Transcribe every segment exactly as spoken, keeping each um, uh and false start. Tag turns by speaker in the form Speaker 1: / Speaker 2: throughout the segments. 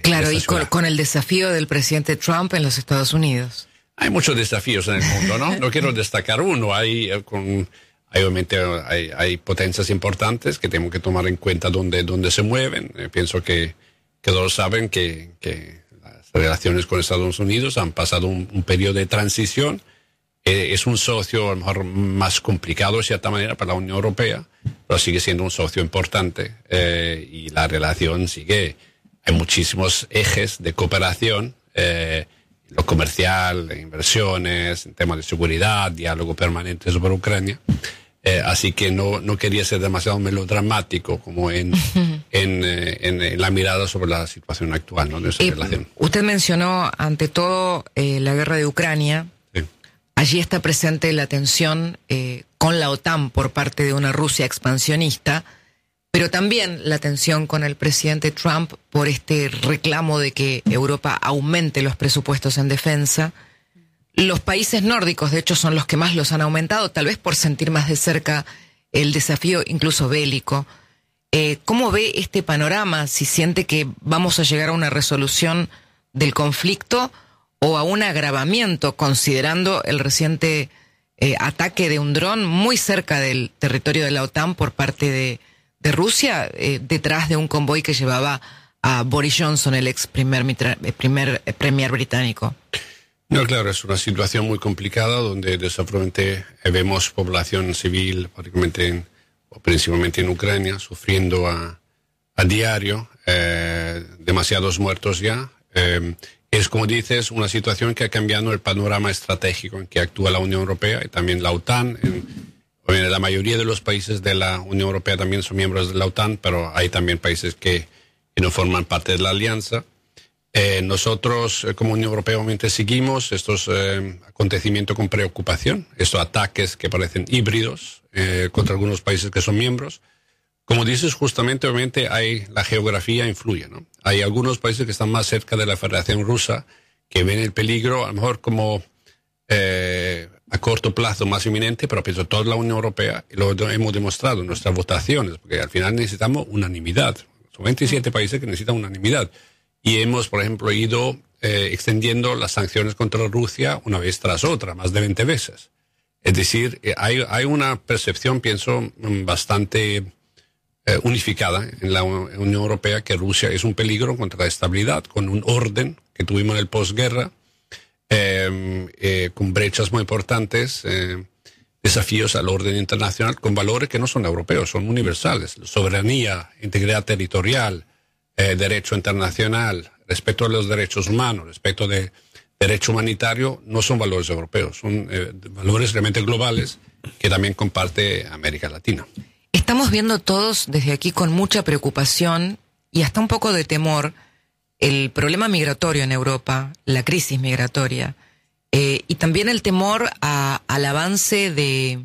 Speaker 1: Claro, y con, con el desafío del presidente Trump en los Estados Unidos.
Speaker 2: Hay muchos desafíos en el mundo, ¿no? No quiero destacar uno. Hay, con, hay obviamente hay, hay potencias importantes que tenemos que tomar en cuenta dónde, dónde se mueven. Eh, pienso que, que todos saben que, que las relaciones con Estados Unidos han pasado un, un periodo de transición. Eh, es un socio a lo mejor más complicado de cierta manera para la Unión Europea, pero sigue siendo un socio importante eh, y la relación sigue. Hay muchísimos ejes de cooperación. Eh, lo comercial, inversiones, en temas de seguridad, diálogo permanente sobre Ucrania. Eh, así que no, no quería ser demasiado melodramático como en, en, eh, en, en la mirada sobre la situación actual, ¿no? De esa
Speaker 1: eh,
Speaker 2: relación.
Speaker 1: Usted mencionó ante todo eh, la guerra de Ucrania.
Speaker 2: Sí.
Speaker 1: Allí está presente la tensión eh, con la OTAN por parte de una Rusia expansionista, pero también la tensión con el presidente Trump por este reclamo de que Europa aumente los presupuestos en defensa. Los países nórdicos, de hecho, son los que más los han aumentado, tal vez por sentir más de cerca el desafío incluso bélico. Eh, ¿Cómo ve este panorama? Si siente que vamos a llegar a una resolución del conflicto o a un agravamiento, considerando el reciente eh, ataque de un dron muy cerca del territorio de la OTAN por parte de de Rusia, eh, detrás de un convoy que llevaba a Boris Johnson, el ex primer, primer eh, premier británico.
Speaker 2: No, claro, es una situación muy complicada donde desafortunadamente vemos población civil, particularmente en, o principalmente en Ucrania, sufriendo a, a diario, eh, demasiados muertos ya. Eh, es, como dices, una situación que ha cambiado el panorama estratégico en que actúa la Unión Europea y también la OTAN. En, La mayoría de los países de la Unión Europea también son miembros de la OTAN, pero hay también países que, que no forman parte de la alianza. Eh, nosotros, eh, como Unión Europea, obviamente seguimos estos eh, acontecimientos con preocupación, estos ataques que parecen híbridos eh, contra algunos países que son miembros. Como dices, justamente, obviamente, hay, la geografía influye, ¿no? Hay algunos países que están más cerca de la Federación Rusa que ven el peligro, a lo mejor como Eh, a corto plazo más inminente, pero pienso toda la Unión Europea, y lo hemos demostrado en nuestras votaciones, porque al final necesitamos unanimidad. Son veintisiete países que necesitan unanimidad. Y hemos, por ejemplo, ido eh, extendiendo las sanciones contra Rusia una vez tras otra, más de veinte veces. Es decir, eh, hay, hay una percepción, pienso, bastante eh, unificada en la Unión Europea que Rusia es un peligro contra la estabilidad, con un orden que tuvimos en el posguerra, Eh, eh, con brechas muy importantes, eh, desafíos al orden internacional con valores que no son europeos, son universales. Soberanía, integridad territorial, eh, derecho internacional, respeto a los derechos humanos, respeto de derecho humanitario, no son valores europeos, son eh, valores realmente globales que también comparte América Latina.
Speaker 1: Estamos viendo todos desde aquí con mucha preocupación y hasta un poco de temor el problema migratorio en Europa, la crisis migratoria, eh, y también el temor a, al avance de,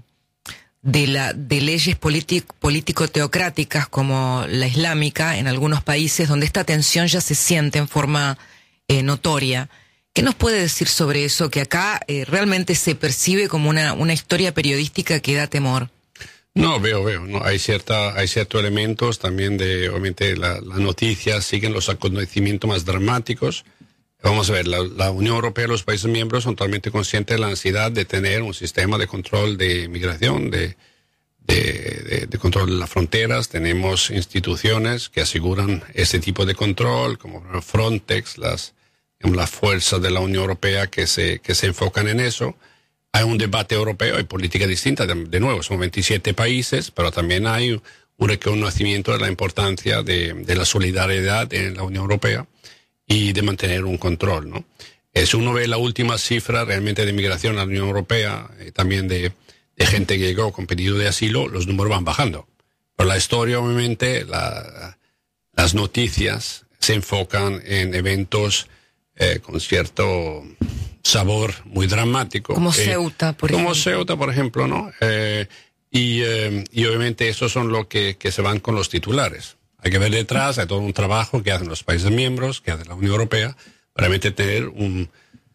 Speaker 1: de, la, de leyes político-teocráticas como la islámica en algunos países donde esta tensión ya se siente en forma eh, notoria. ¿Qué nos puede decir sobre eso, que acá eh, realmente se percibe como una, una historia periodística que da temor?
Speaker 2: No, veo, veo, no, hay cierta, hay ciertos elementos también de, obviamente, la, las noticias siguen los acontecimientos más dramáticos. Vamos a ver, la, la Unión Europea y los países miembros son totalmente conscientes de la necesidad de tener un sistema de control de migración, de, de, de, de control de las fronteras. Tenemos instituciones que aseguran ese tipo de control, como Frontex, las, las fuerzas de la Unión Europea que se, que se enfocan en eso. Hay un debate europeo, hay política distinta, de, de nuevo, son veintisiete países, pero también hay un reconocimiento de la importancia de, de la solidaridad en la Unión Europea y de mantener un control, ¿no? Eh, si uno ve la última cifra realmente de migración a la Unión Europea, eh, también de, de gente que llegó con pedido de asilo, los números van bajando. Pero la historia, obviamente, la, las noticias se enfocan en eventos eh, con cierto sabor muy dramático.
Speaker 1: Como
Speaker 2: eh,
Speaker 1: Ceuta, por
Speaker 2: como
Speaker 1: ejemplo.
Speaker 2: Como Ceuta, por ejemplo, ¿no? Eh, y, eh, y obviamente esos son los que, que se van con los titulares. Hay que ver detrás, hay todo un trabajo que hacen los países miembros, que hace la Unión Europea, para realmente tener un,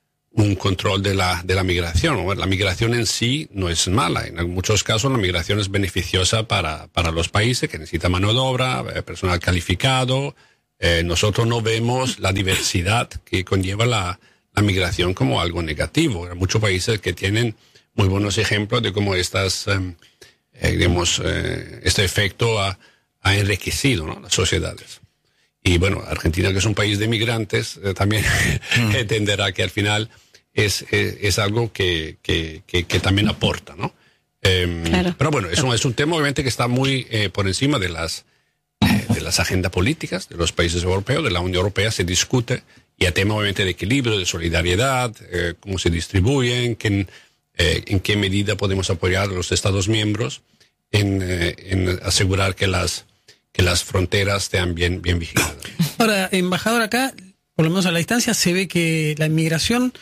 Speaker 2: un control de la, de la migración. ¿No? La migración en sí no es mala. En muchos casos la migración es beneficiosa para, para los países que necesitan mano de obra, personal calificado, Eh, nosotros no vemos la diversidad que conlleva la, la migración como algo negativo. Hay muchos países que tienen muy buenos ejemplos de cómo estas, eh, eh, digamos, eh, este efecto ha, ha enriquecido, ¿no?, las sociedades. Y bueno, Argentina, que es un país de migrantes, eh, también mm. entenderá que al final es, es, es algo que, que, que, que también aporta, ¿no? Eh, claro. Pero bueno, eso es un tema obviamente que está muy eh, por encima de las eh, de las agendas políticas de los países europeos, de la Unión Europea. Se discute, y el tema obviamente de equilibrio, de solidaridad, eh, cómo se distribuyen, que, eh, en qué medida podemos apoyar a los Estados miembros en, eh, en asegurar que las que las fronteras estén bien, bien vigiladas.
Speaker 3: Ahora, embajador, acá, por lo menos a la distancia, se ve que la inmigración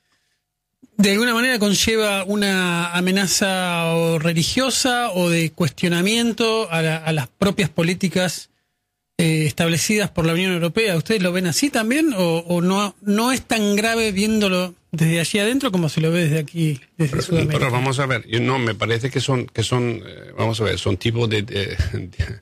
Speaker 3: de alguna manera conlleva una amenaza o religiosa o de cuestionamiento a, la, a las propias políticas eh, establecidas por la Unión Europea. ¿Ustedes lo ven así también o, o no, no es tan grave viéndolo desde allí adentro como se lo ve desde aquí, desde
Speaker 2: pero,
Speaker 3: Sudamérica?
Speaker 2: Pero vamos a ver, yo no, me parece que son, que son eh, vamos a ver, son tipos de... de, de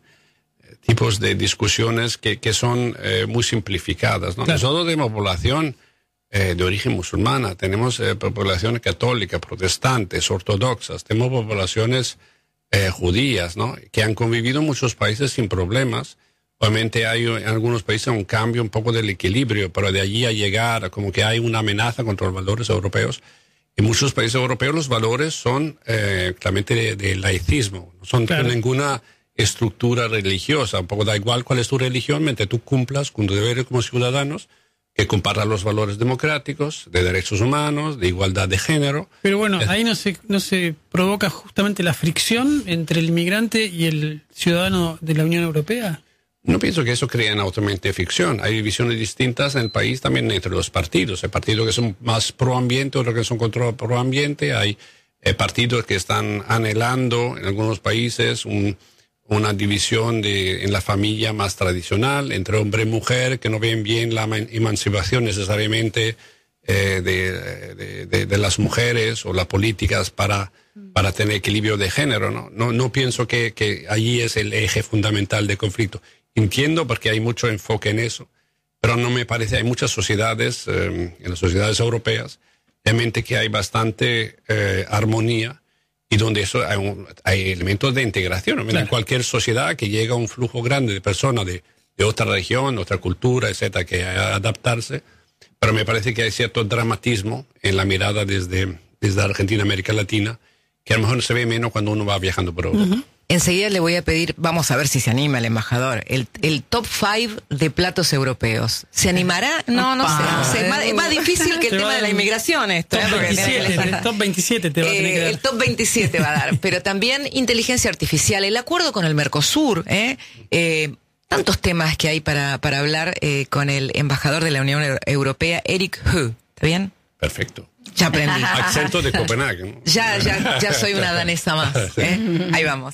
Speaker 2: tipos de discusiones que, que son eh, muy simplificadas, ¿no? Claro. Nosotros tenemos población eh, de origen musulmana, tenemos eh, población católica, protestantes, ortodoxas, tenemos poblaciones eh, judías, ¿no?, que han convivido en muchos países sin problemas. Obviamente hay en algunos países un cambio un poco del equilibrio, pero de allí a llegar a como que hay una amenaza contra los valores europeos. En muchos países europeos los valores son eh, claramente de, de laicismo, no son claro. ninguna estructura religiosa. Un poco da igual cuál es tu religión, mientras tú cumplas con tu deber como ciudadanos, que compartan los valores democráticos, de derechos humanos, de igualdad de género.
Speaker 3: Pero bueno, es, ahí no se, no se provoca justamente la fricción entre el inmigrante y el ciudadano de la Unión Europea.
Speaker 2: No pienso que eso crea automáticamente ficción. Hay divisiones distintas en el país también entre los partidos. Hay partidos que son más pro ambiente, otros que son contra pro ambiente. Hay eh, partidos que están anhelando en algunos países un una división de, en la familia más tradicional, entre hombre y mujer, que no ven bien la emancipación necesariamente eh, de, de, de, de las mujeres o las políticas para, para tener equilibrio de género, ¿no? No, no pienso que, que allí es el eje fundamental del conflicto. Entiendo porque hay mucho enfoque en eso, pero no me parece, hay muchas sociedades, eh, en las sociedades europeas, realmente que hay bastante eh, armonía, y donde eso hay, un, hay elementos de integración. Claro. En cualquier sociedad que llega un flujo grande de personas de, de otra región, otra cultura, etcétera, que hay que adaptarse, pero me parece que hay cierto dramatismo en la mirada desde, desde Argentina, América Latina, que a lo mejor se ve menos cuando uno va viajando por Europa.
Speaker 1: Uh-huh. Enseguida le voy a pedir, vamos a ver si se anima el embajador, el, el top five de platos europeos. ¿Se animará? No, no sé. No sé. Es, más, es más difícil que el tema de la inmigración esto.
Speaker 3: Top veintisiete, el top veintisiete te va a tener que dar.
Speaker 1: El top veintisiete va a dar. Pero también inteligencia artificial, el acuerdo con el Mercosur, ¿eh? eh tantos temas que hay para, para hablar eh, con el embajador de la Unión Europea, Erik Høegh. ¿Está bien?
Speaker 2: Perfecto.
Speaker 1: Ya aprendí.
Speaker 2: Acento de Copenhague, ¿no?
Speaker 1: Ya, ya, ya soy una danesa más. ¿eh? Ahí vamos.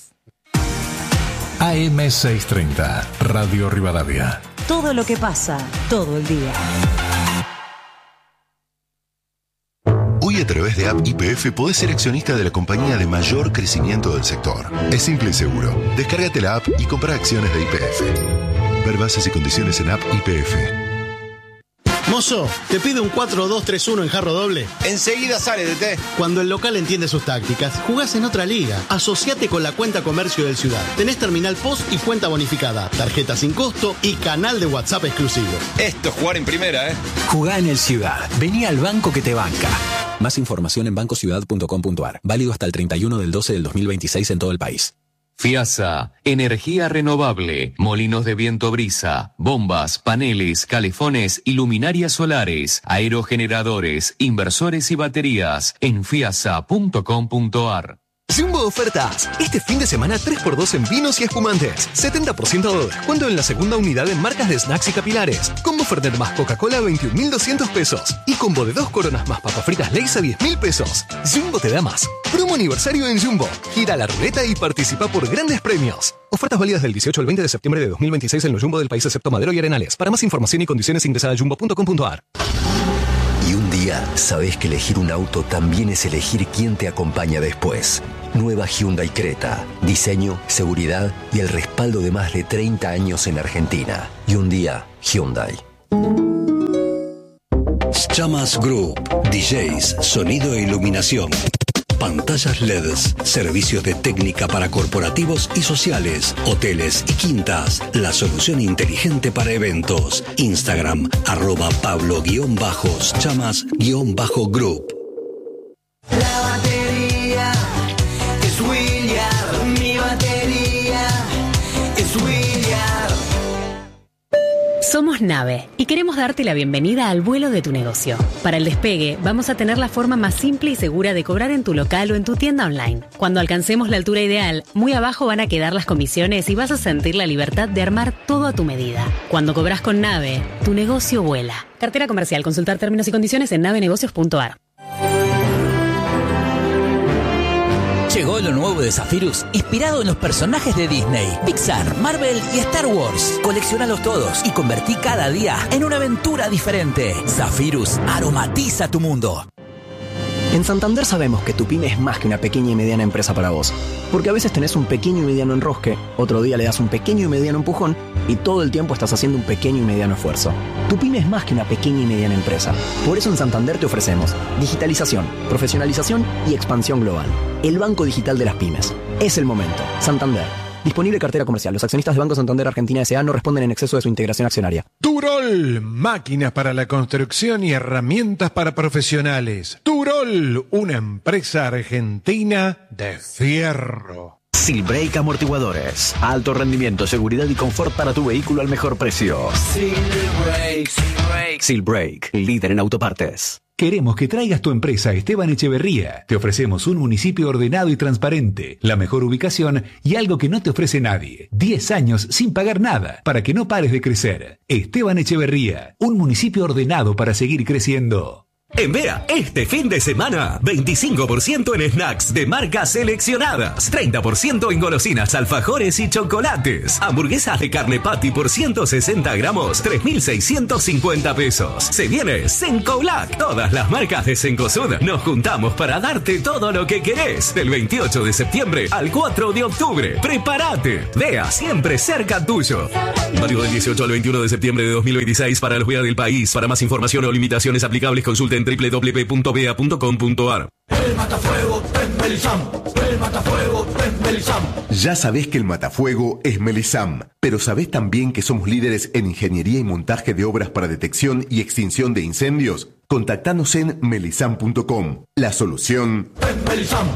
Speaker 4: A M seiscientos treinta, Radio Rivadavia.
Speaker 5: Todo lo que pasa, todo el día.
Speaker 6: Hoy a través de App Y P F podés ser accionista de la compañía de mayor crecimiento del sector. Es simple y seguro. Descárgate la app y compra acciones de Y P F. Ver bases y condiciones en App Y P F.
Speaker 7: Mozo, te pido un cuatro dos tres uno en jarro doble.
Speaker 8: Enseguida sale, D T.
Speaker 7: Cuando el local entiende sus tácticas, jugás en otra liga. Asociate con la cuenta comercio del Ciudad. Tenés terminal post y cuenta bonificada, tarjeta sin costo y canal de WhatsApp exclusivo.
Speaker 8: Esto es jugar en primera, ¿eh?
Speaker 9: Jugá en el Ciudad. Vení al banco que te banca. Más información en banco ciudad punto com punto a r. Válido hasta el treinta y uno del doce del dos mil veintiséis en todo el país.
Speaker 10: FIASA, energía renovable, molinos de viento brisa, bombas, paneles, calefones y luminarias solares, aerogeneradores, inversores y baterías en fiasa punto com punto a r.
Speaker 11: Jumbo ofertas. Este fin de semana tres por dos en vinos y espumantes. setenta por ciento de descuento en la segunda unidad en marcas de snacks y capilares. Combo Fernet más Coca-Cola a veintiún mil doscientos pesos. Y combo de dos coronas más papas fritas Lay's a diez mil pesos. Jumbo te da más. Promo aniversario en Jumbo. Gira la ruleta y participa por grandes premios. Ofertas válidas del dieciocho al veinte de septiembre de dos mil veintiséis en los Jumbo del país excepto Madero y Arenales. Para más información y condiciones ingresa a jumbo punto com punto a r.
Speaker 12: Y un día día, sabés que elegir un auto también es elegir quién te acompaña después. Nueva Hyundai Creta. Diseño, seguridad y el respaldo de más de treinta años en Argentina. Y un día, Hyundai.
Speaker 13: Chamas Group. D Js, sonido e iluminación. Pantallas L E Ds, servicios de técnica para corporativos y sociales, hoteles y quintas. La solución inteligente para eventos. Instagram, arroba Pablo-Chamas-Group.
Speaker 14: La batería es William, mi batería es William.
Speaker 15: Somos Nave y queremos darte la bienvenida al vuelo de tu negocio. Para el despegue, vamos a tener la forma más simple y segura de cobrar en tu local o en tu tienda online. Cuando alcancemos la altura ideal, muy abajo van a quedar las comisiones y vas a sentir la libertad de armar todo a tu medida. Cuando cobras con Nave, tu negocio vuela. Cartera comercial. Consultar términos y condiciones en nave negocios punto a r.
Speaker 16: Llegó lo nuevo de Zephyrus, inspirado en los personajes de Disney, Pixar, Marvel y Star Wars. Colecciónalos todos y convertí cada día en una aventura diferente. Zephyrus aromatiza tu mundo.
Speaker 17: En Santander sabemos que tu pyme es más que una pequeña y mediana empresa para vos. Porque a veces tenés un pequeño y mediano enrosque, otro día le das un pequeño y mediano empujón y todo el tiempo estás haciendo un pequeño y mediano esfuerzo. Tu pyme es más que una pequeña y mediana empresa. Por eso en Santander te ofrecemos digitalización, profesionalización y expansión global. El banco digital de las pymes. Es el momento. Santander. Disponible cartera comercial. Los accionistas de Banco Santander Argentina S A no responden en exceso de su integración accionaria.
Speaker 18: Turol, máquinas para la construcción y herramientas para profesionales. Turol, una empresa argentina de fierro.
Speaker 19: Silbrake Amortiguadores. Alto rendimiento, seguridad y confort para tu vehículo al mejor precio.
Speaker 14: Silbrake, Silbrake.
Speaker 19: Silbrake, líder en autopartes.
Speaker 20: Queremos que traigas tu empresa a Esteban Echeverría. Te ofrecemos un municipio ordenado y transparente, la mejor ubicación y algo que no te ofrece nadie. diez años sin pagar nada, para que no pares de crecer. Esteban Echeverría, un municipio ordenado para seguir creciendo.
Speaker 21: En Vea, este fin de semana, veinticinco por ciento en snacks de marcas seleccionadas, treinta por ciento en golosinas, alfajores y chocolates. Hamburguesas de carne patty por ciento sesenta gramos, tres mil seiscientos cincuenta pesos. Se viene Cencolac. Todas las marcas de Cencosud nos juntamos para darte todo lo que querés. Del veintiocho de septiembre al cuatro de octubre. ¡Prepárate! Vea, siempre cerca tuyo. Válido del dieciocho al veintiuno de septiembre de dos mil veintiséis para los Vea del país. Para más información o limitaciones aplicables, consulte en doble u doble u doble u punto vea punto com punto a r.
Speaker 14: El matafuego es Melisam, el matafuego es Melisam.
Speaker 22: Ya sabés que el matafuego es Melisam, pero sabés también que somos líderes en ingeniería y montaje de obras para detección y extinción de incendios. Contactanos en melisam punto com. La solución
Speaker 14: es Melisam.